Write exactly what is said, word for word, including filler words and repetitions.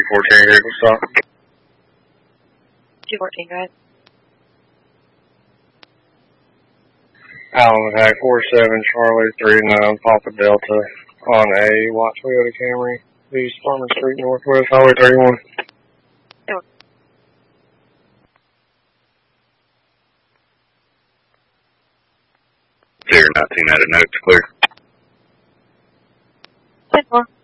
two fourteen, vehicle stop. two fourteen, go ahead. Allen Hack, four seven, Charlie, three nine, Papa Delta, on a white Toyota Camry, East Farmer Street, Northwest Highway thirty-one. zero nineteen, added notes, clear. ten four.